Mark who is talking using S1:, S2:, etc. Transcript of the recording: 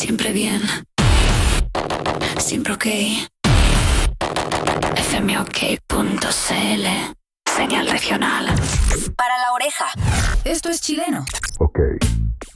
S1: Siempre bien. Siempre ok. fmok.cl. Señal regional.
S2: Para la oreja. Esto es chileno.
S3: Ok.